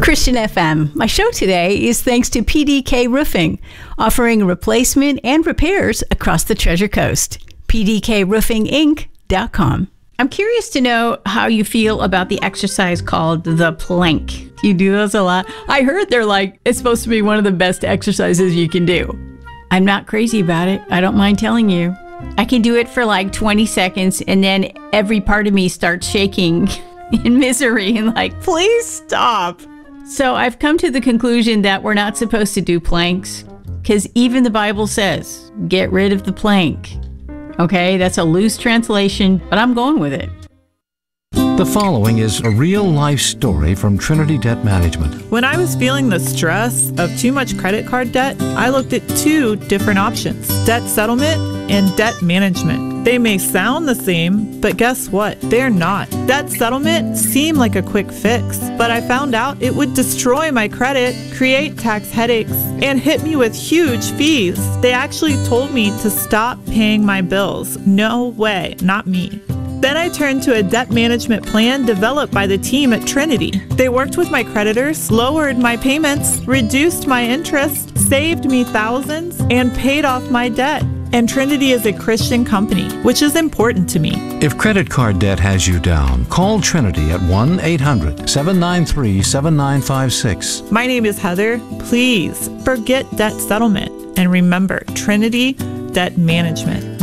Christian FM. My show today is thanks to PDK Roofing, offering replacement and repairs across the Treasure Coast. PDKRoofingInc.com. I'm curious to know how you feel about the exercise called the plank. You do those a lot? I heard it's supposed to be one of the best exercises you can do. I'm not crazy about it. I don't mind telling you. I can do it for 20 seconds and then every part of me starts shaking in misery and please stop. So I've come to the conclusion that we're not supposed to do planks because even the Bible says, get rid of the plank. Okay, that's a loose translation, but I'm going with it. The following is a real-life story from Trinity Debt Management. When I was feeling the stress of too much credit card debt, I looked at two different options: debt settlement and debt management. They may sound the same, but guess what? They're not. Debt settlement seemed like a quick fix, but I found out it would destroy my credit, create tax headaches, and hit me with huge fees. They actually told me to stop paying my bills. No way, not me. Then I turned to a debt management plan developed by the team at Trinity. They worked with my creditors, lowered my payments, reduced my interest, saved me thousands, and paid off my debt. And Trinity is a Christian company, which is important to me. If credit card debt has you down, call Trinity at 1-800-793-7956. My name is Heather. Please forget debt settlement and remember Trinity Debt Management.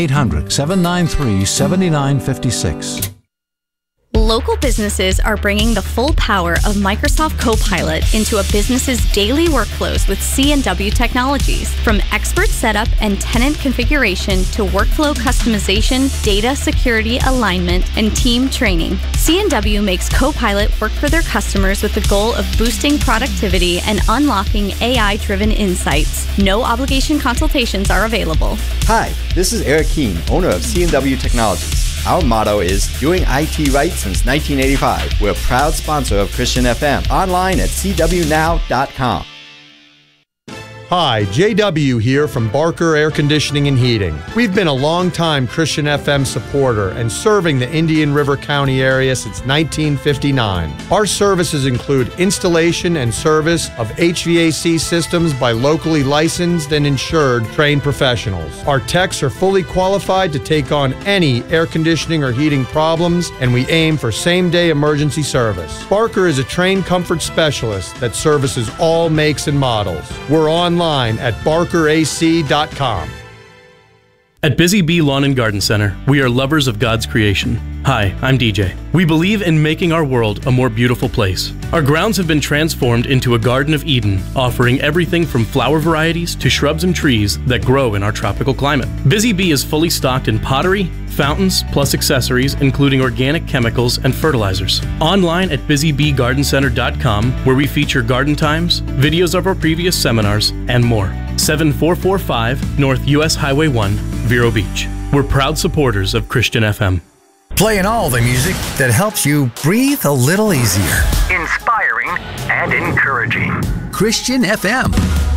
1-800-793-7956. Local businesses are bringing the full power of Microsoft Copilot into a business's daily workflows with C&W Technologies. From expert setup and tenant configuration to workflow customization, data security alignment, and team training, C&W makes Copilot work for their customers with the goal of boosting productivity and unlocking AI-driven insights. No obligation consultations are available. Hi, this is Eric Keene, owner of C&W Technologies. Our motto is doing IT right since 1985. We're a proud sponsor of Christian FM. Online at cwnow.com. Hi, JW here from Barker Air Conditioning and Heating. We've been a long-time Christian FM supporter and serving the Indian River County area since 1959. Our services include installation and service of HVAC systems by locally licensed and insured trained professionals. Our techs are fully qualified to take on any air conditioning or heating problems, and we aim for same-day emergency service. Barker is a trained comfort specialist that services all makes and models. We're online at barkerac.com. At Busy Bee Lawn and Garden Center, we are lovers of God's creation. Hi, I'm DJ. We believe in making our world a more beautiful place. Our grounds have been transformed into a Garden of Eden, offering everything from flower varieties to shrubs and trees that grow in our tropical climate. Busy Bee is fully stocked in pottery, fountains, plus accessories, including organic chemicals and fertilizers. Online at busybeegardencenter.com, where we feature garden times, videos of our previous seminars, and more. 7445 North US Highway 1, Vero Beach. We're proud supporters of Christian FM. Playing all the music that helps you breathe a little easier. Inspiring and encouraging. Christian FM.